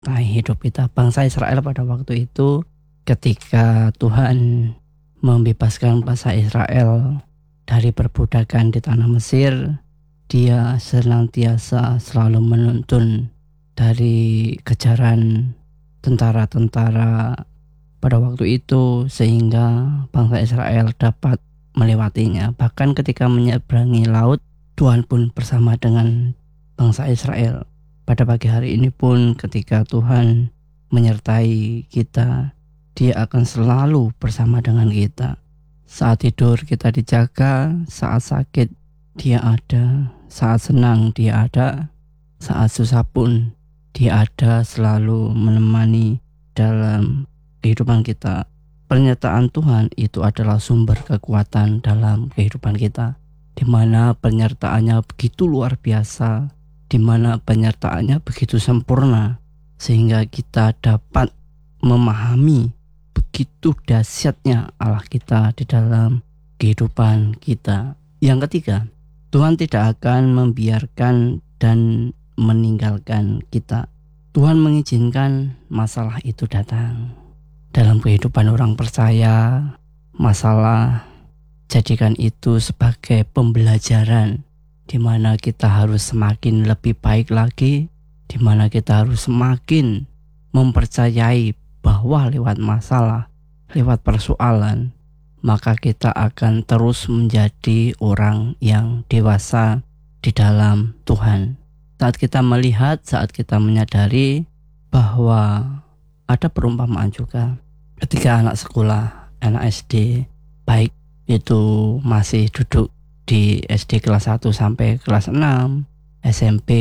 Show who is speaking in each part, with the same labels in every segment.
Speaker 1: menyertai hidup kita. Bangsa Israel pada waktu itu ketika Tuhan membebaskan bangsa Israel dari perbudakan di tanah Mesir, Dia senantiasa selalu menuntun dari kejaran tentara-tentara pada waktu itu sehingga bangsa Israel dapat melewatinya. Bahkan ketika menyeberangi laut, Tuhan pun bersama dengan bangsa Israel. Pada pagi hari ini pun ketika Tuhan menyertai kita, Dia akan selalu bersama dengan kita. Saat tidur kita dijaga, saat sakit Dia ada, saat senang Dia ada, saat susah pun Dia ada selalu menemani dalam kehidupan kita. Pernyataan Tuhan itu adalah sumber kekuatan dalam kehidupan kita, di mana penyertaannya begitu luar biasa, di mana penyertaannya begitu sempurna, sehingga kita dapat memahami begitu dahsyatnya Allah kita di dalam kehidupan kita. Yang ketiga, Tuhan tidak akan membiarkan dan meninggalkan kita. Tuhan mengizinkan masalah itu datang. Dalam kehidupan orang percaya, masalah jadikan itu sebagai pembelajaran di mana kita harus semakin lebih baik lagi, di mana kita harus semakin mempercayai bahwa lewat masalah, lewat persoalan, maka kita akan terus menjadi orang yang dewasa di dalam Tuhan. Saat kita melihat, saat kita menyadari bahwa ada perumpamaan juga ketika anak sekolah, anak SD, baik itu masih duduk di SD kelas 1 sampai kelas 6, SMP,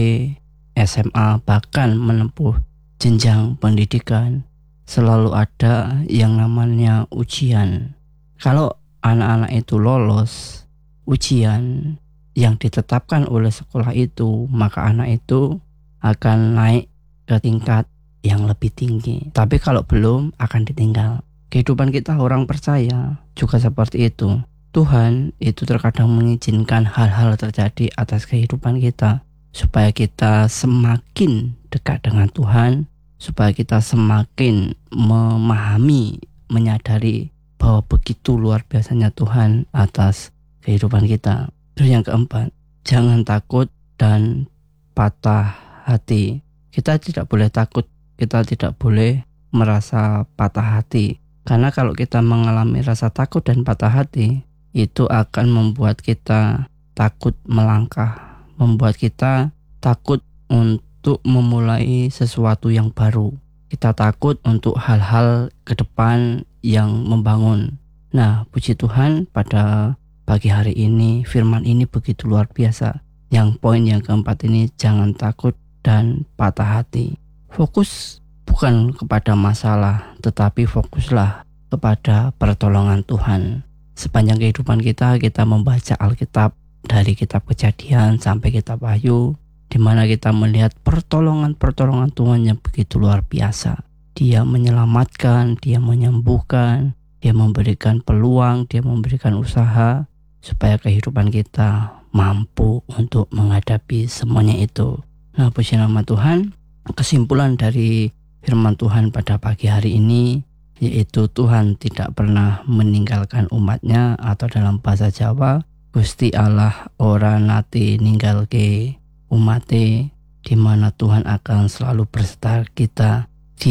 Speaker 1: SMA, bahkan menempuh jenjang pendidikan, selalu ada yang namanya ujian. Kalau anak-anak itu lolos ujian yang ditetapkan oleh sekolah itu, maka anak itu akan naik ke tingkat yang lebih tinggi. Tapi kalau belum, akan ditinggal. Kehidupan kita orang percaya juga seperti itu. Tuhan itu terkadang mengizinkan hal-hal terjadi atas kehidupan kita, supaya kita semakin dekat dengan Tuhan, supaya kita semakin memahami, menyadari bahwa begitu luar biasanya Tuhan atas kehidupan kita. Terus yang keempat, jangan takut dan patah hati. Kita tidak boleh takut, kita tidak boleh merasa patah hati. Karena kalau kita mengalami rasa takut dan patah hati, itu akan membuat kita takut melangkah, membuat kita takut untuk memulai sesuatu yang baru. Kita takut untuk hal-hal ke depan yang membangun. Nah, puji Tuhan pada pagi hari ini firman ini begitu luar biasa. Yang poin yang keempat ini, jangan takut dan patah hati. Fokus bukan kepada masalah, tetapi fokuslah kepada pertolongan Tuhan. Sepanjang kehidupan kita membaca Alkitab dari kitab Kejadian sampai kitab Wahyu, di mana kita melihat pertolongan Tuhan yang begitu luar biasa. Dia menyelamatkan, Dia menyembuhkan, Dia memberikan peluang, Dia memberikan usaha supaya kehidupan kita mampu untuk menghadapi semuanya itu. Nah, puji nama Tuhan. Kesimpulan dari firman Tuhan pada pagi hari ini yaitu Tuhan tidak pernah meninggalkan umatnya, atau dalam bahasa Jawa, Gusti Allah ora nate ninggalke umate, di mana Tuhan akan selalu berserta kita.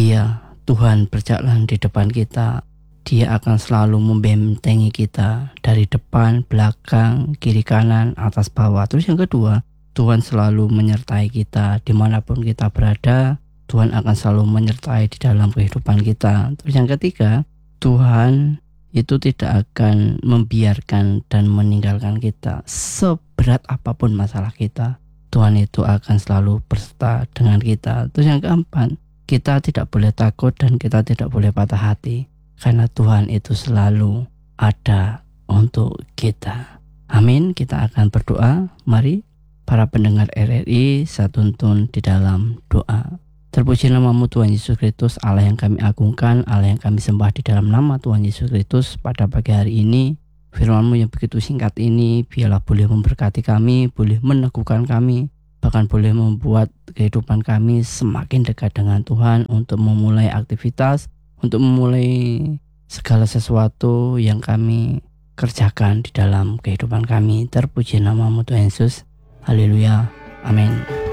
Speaker 1: Tuhan berjalan di depan kita. Dia akan selalu membentengi kita dari depan, belakang, kiri kanan, atas bawah. Terus yang kedua, Tuhan selalu menyertai kita dimanapun kita berada. Tuhan akan selalu menyertai di dalam kehidupan kita. Terus yang ketiga, Tuhan itu tidak akan membiarkan dan meninggalkan kita. Seberat apapun masalah kita, Tuhan itu akan selalu berserta dengan kita. Terus yang keempat, kita tidak boleh takut dan kita tidak boleh patah hati, karena Tuhan itu selalu ada untuk kita. Amin. Kita akan berdoa. Mari para pendengar RRI, saya tuntun di dalam doa. Terpuji namamu Tuhan Yesus Kristus, Allah yang kami agungkan, Allah yang kami sembah. Di dalam nama Tuhan Yesus Kristus, pada pagi hari ini, firman-Mu yang begitu singkat ini biarlah boleh memberkati kami, boleh meneguhkan kami, bahkan boleh membuat kehidupan kami semakin dekat dengan Tuhan untuk memulai aktivitas, untuk memulai segala sesuatu yang kami kerjakan di dalam kehidupan kami. Terpuji namamu Tuhan Yesus. Haleluya. Amin.